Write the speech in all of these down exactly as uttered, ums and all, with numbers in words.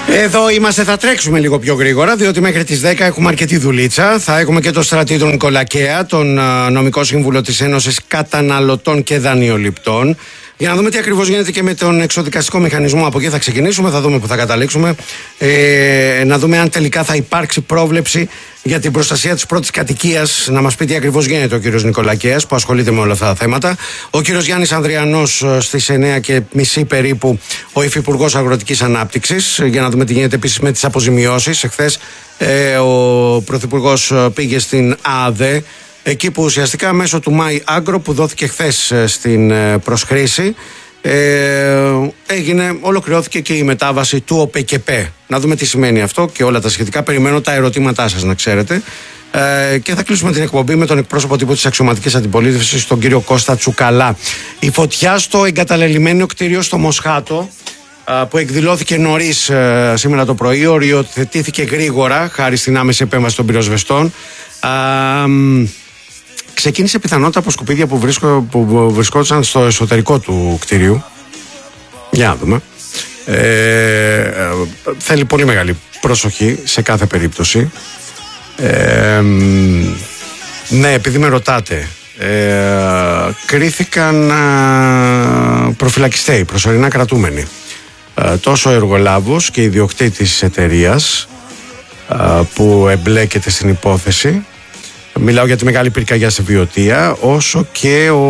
Εδώ είμαστε, θα τρέξουμε λίγο πιο γρήγορα, διότι μέχρι τις δέκα έχουμε αρκετή δουλίτσα. Θα έχουμε και τον Στρατή τον Νικολακέα, τον νομικό σύμβουλο της Ένωσης Καταναλωτών και Δανειοληπτών, για να δούμε τι ακριβώς γίνεται και με τον εξοδικαστικό μηχανισμό. Από εκεί θα ξεκινήσουμε, θα δούμε που θα καταλήξουμε. Ε, να δούμε αν τελικά θα υπάρξει πρόβλεψη για την προστασία της πρώτης κατοικίας. Να μας πει τι ακριβώς γίνεται ο κύριος Νικολακέας, που ασχολείται με όλα αυτά τα θέματα. Ο κύριος Γιάννης Ανδριανός στις εννιά και μισή περίπου, ο Υφυπουργός Αγροτικής Ανάπτυξης, για να δούμε τι γίνεται επίσης με τις αποζημιώσεις. Εχθές ε, ο Πρωθυπουργός πήγε στην ΑΔΕ, εκεί που ουσιαστικά μέσω του Μάι Άγκρο, που δόθηκε χθες στην προσχρήση, ε, έγινε, ολοκληρώθηκε και η μετάβαση του ΟΠΕΚΕΠΕ. Να δούμε τι σημαίνει αυτό και όλα τα σχετικά. Περιμένω τα ερωτήματά σας, να ξέρετε. Ε, και θα κλείσουμε την εκπομπή με τον εκπρόσωπο τύπου της αξιωματικής αντιπολίτευσης, τον κύριο Κώστα Τσουκαλά. Η φωτιά στο εγκαταλελειμμένο κτίριο στο Μοσχάτο, που εκδηλώθηκε νωρίς σήμερα το πρωί, οριοθετήθηκε γρήγορα χάρη στην άμεση επέμβαση των πυροσβεστών. Α, ξεκίνησε πιθανότητα από σκουπίδια που, βρίσκω, που βρισκόντουσαν στο εσωτερικό του κτίριου. Για να δούμε. Ε, θέλει πολύ μεγάλη προσοχή σε κάθε περίπτωση. Ε, ναι, επειδή με ρωτάτε, ε, κρίθηκαν α, προφυλακιστέοι, προσωρινά κρατούμενοι. Ε, τόσο ο εργολάβος και ιδιοκτήτης της εταιρείας α, που εμπλέκεται στην υπόθεση, μιλάω για τη μεγάλη πυρκαγιά στη Βιωτία, όσο και ο,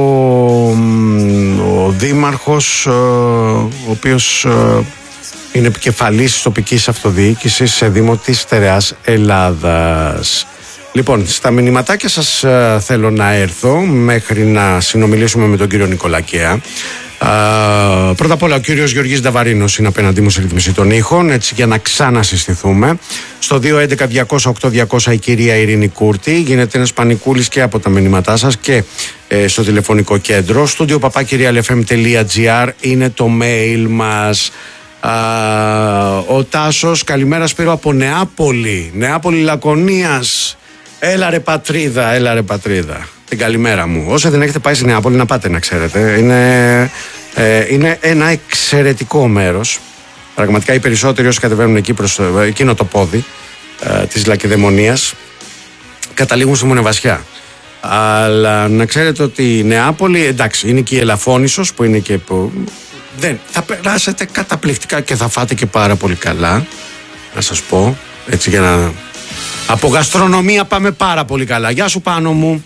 ο δήμαρχος, ο οποίος είναι επικεφαλής της τοπικής αυτοδιοίκησης σε Δήμο της Στερεάς Ελλάδας. Λοιπόν, στα μηνυματάκια σας θέλω να έρθω μέχρι να συνομιλήσουμε με τον κύριο Νικολακέα. Uh, πρώτα απ' όλα ο κύριος Γεωργής Νταβαρίνος είναι απέναντί μου σε ρύθμιση των ήχων, έτσι, για να ξανασυστηθούμε. Στο δύο έντεκα διακόσια οκτώ διακόσια η κυρία Ειρήνη Κούρτη. Γίνεται ένας πανικούλης και από τα μηνύματά σας και ε, στο τηλεφωνικό κέντρο. Studio παπάκυριαλεφm τελεία gr είναι το mail μας. Uh, ο Τάσος, καλημέρα Σπύρο από Νεάπολη, Νεάπολη Λακωνίας. Έλα ρε πατρίδα, έλα ρε πατρίδα. Την καλημέρα μου. Όσοι δεν έχετε πάει στη Νεάπολη, να πάτε, να ξέρετε. Είναι, ε, είναι ένα εξαιρετικό μέρος. Πραγματικά οι περισσότεροι όσοι κατεβαίνουν εκεί προς ε, εκείνο το πόδι ε, της Λακεδαιμονίας καταλήγουν στη Μονεβασιά. Αλλά να ξέρετε ότι η Νεάπολη, εντάξει, είναι και η Ελαφώνησος που είναι και που, δεν, θα περάσετε καταπληκτικά και θα φάτε και πάρα πολύ καλά. Να σας πω, έτσι, για να... Από γαστρονομία πάμε πάρα πολύ καλά. Γεια σου Πάνο μου.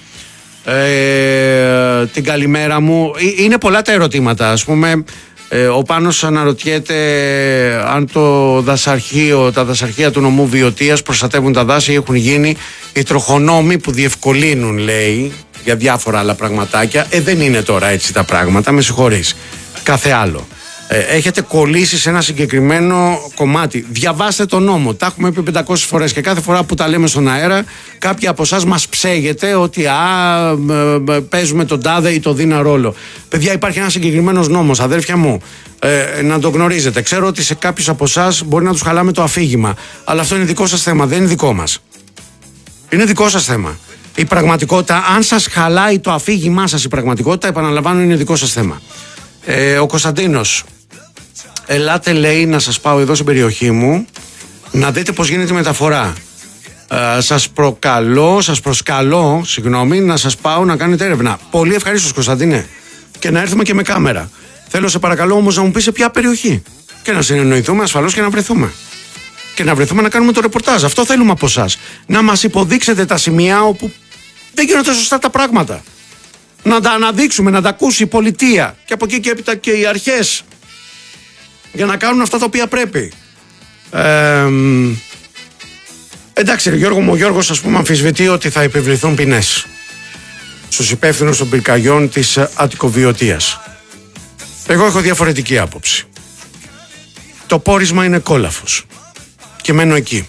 Ε, την καλημέρα μου. Είναι πολλά τα ερωτήματα. Ας πούμε, ε, ο Πάνος αναρωτιέται αν το δασαρχείο, τα δασαρχεία του νομού Βιωτίας προστατεύουν τα δάση. Έχουν γίνει οι τροχονόμοι που διευκολύνουν, λέει, για διάφορα άλλα πραγματάκια. Ε, δεν είναι τώρα έτσι τα πράγματα, με συγχωρείς. Κάθε άλλο. Ε, έχετε κολλήσει σε ένα συγκεκριμένο κομμάτι. Διαβάστε τον νόμο. Τα έχουμε πει πεντακόσιες φορές και κάθε φορά που τα λέμε στον αέρα, κάποιοι από εσάς μας ψέγεται ότι α, παίζουμε τον τάδε ή το δίνα ρόλο. Παιδιά, υπάρχει ένας συγκεκριμένος νόμος, αδέρφια μου. Ε, να το γνωρίζετε. Ξέρω ότι σε κάποιους από εσάς μπορεί να τους χαλάμε το αφήγημα. Αλλά αυτό είναι δικό σας θέμα, δεν είναι δικό μας. Είναι δικό σας θέμα. Η πραγματικότητα, αν σας χαλάει το αφήγημά σας, η πραγματικότητα, επαναλαμβάνω, είναι δικό σας θέμα. Ε, ο Κωνσταντίνος, ελάτε, λέει, να σας πάω εδώ στην περιοχή μου να δείτε πως γίνεται η μεταφορά. Ε, σας προκαλώ, σας προσκαλώ, συγγνώμη, να σας πάω να κάνετε έρευνα. Πολύ ευχαρίστως, Κωνσταντίνε, και να έρθουμε και με κάμερα. Θέλω, σε παρακαλώ όμως, να μου πεις σε ποια περιοχή και να συνεννοηθούμε ασφαλώς και να βρεθούμε. Και να βρεθούμε να κάνουμε το ρεπορτάζ. Αυτό θέλουμε από εσάς. Να μας υποδείξετε τα σημεία όπου δεν γίνονται σωστά τα πράγματα. Να τα αναδείξουμε, να τα ακούσει η πολιτεία και από εκεί και έπειτα και οι αρχές, για να κάνουν αυτά τα οποία πρέπει. Ε, εντάξει, Γιώργο μου, ο Γιώργος, ας πούμε, αμφισβητεί ότι θα επιβληθούν ποινές στους υπεύθυνους των πυρκαγιών της Αττικοβιωτίας. Εγώ έχω διαφορετική άποψη. Το πόρισμα είναι κόλαφος και μένω εκεί.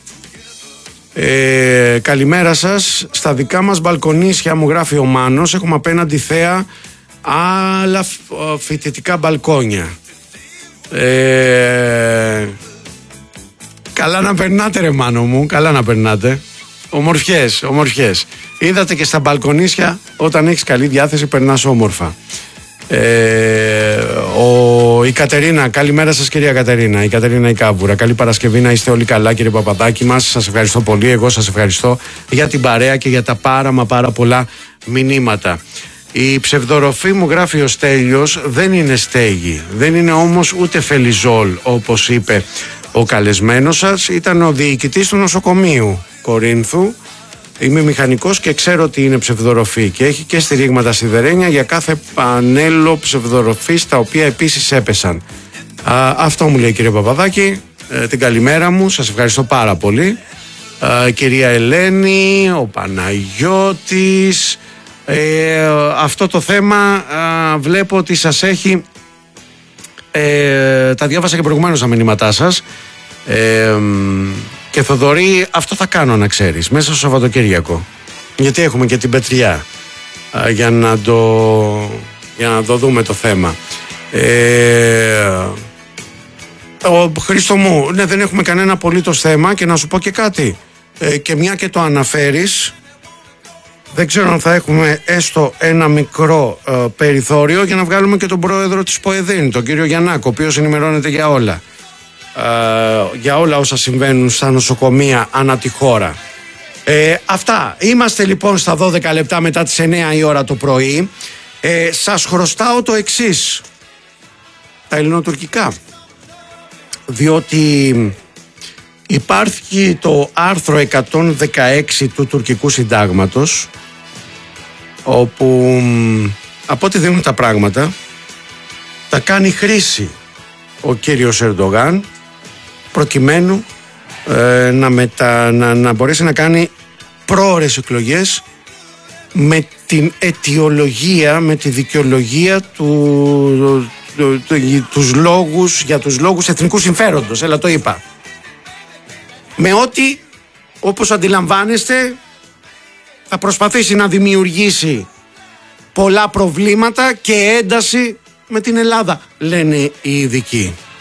Ε, καλημέρα σας. Στα δικά μας μπαλκονίσια, μου γράφει ο Μάνος, έχουμε απέναντι θέα άλλα φοιτητικά μπαλκόνια. Ε, καλά να περνάτε, ρε Μάνο μου, καλά να περνάτε. Ομορφιές, ομορφιές. Είδατε και στα μπαλκονίσια, όταν έχεις καλή διάθεση περνάς όμορφα. Ε, ο, η Κατερίνα, καλημέρα σας κυρία Κατερίνα, η Κατερίνα η Κάβουρα, καλή Παρασκευή, να είστε όλοι καλά κύριε Παπαδάκη μας, σας ευχαριστώ πολύ, εγώ σας ευχαριστώ για την παρέα και για τα πάρα μα πάρα πολλά μηνύματα. Η ψευδοροφή μου, γράφει ο Στέλιος, δεν είναι στέγη, δεν είναι όμως ούτε φελιζόλ όπως είπε ο καλεσμένος σας, ήταν ο διοικητής του νοσοκομείου Κορίνθου. Είμαι μηχανικός και ξέρω ότι είναι ψευδοροφή και έχει και στηρίγματα σιδερένια για κάθε πανέλο ψευδοροφής, τα οποία επίσης έπεσαν. Α, αυτό μου λέει κύριε Παπαδάκη, ε, την καλημέρα μου, σας ευχαριστώ πάρα πολύ. Ε, κυρία Ελένη, ο Παναγιώτης, ε, αυτό το θέμα ε, βλέπω ότι σας έχει, ε, τα διάβασα και προηγουμένως τα μηνύματά σας. Ε, Και Θοδωρή, αυτό θα κάνω να ξέρεις, μέσα στο Σαββατοκύριακο. Γιατί έχουμε και την Πετριά α, για, να το, για να το δούμε το θέμα. Ε, ο Χρήστο μου, ναι, δεν έχουμε κανένα απολύτως θέμα και να σου πω και κάτι. Ε, και μια και το αναφέρεις, δεν ξέρω αν θα έχουμε έστω ένα μικρό ε, περιθώριο για να βγάλουμε και τον πρόεδρο της ΠΟΕΔΗΝ, τον κύριο Γιαννάκο, ο οποίος ενημερώνεται για όλα. Uh, για όλα όσα συμβαίνουν στα νοσοκομεία ανά τη χώρα. Ε, αυτά. Είμαστε λοιπόν στα δώδεκα λεπτά μετά τις εννιά η ώρα το πρωί. Ε, σας χρωστάω το εξής. Τα ελληνοτουρκικά. Διότι υπάρχει το άρθρο εκατόν δεκαέξι του τουρκικού συντάγματος, όπου από ό,τι δίνουν τα πράγματα τα κάνει χρήση ο κύριος Ερντογάν προκειμένου ε, να, μετα, να, να μπορέσει να κάνει πρόωρες εκλογές με την αιτιολογία, με τη δικαιολογία του, του, του, τους λόγους, για τους λόγους εθνικού συμφέροντος, έλα το είπα. Με ό,τι, όπως αντιλαμβάνεστε, θα προσπαθήσει να δημιουργήσει πολλά προβλήματα και ένταση με την Ελλάδα, λένε οι ειδικοί.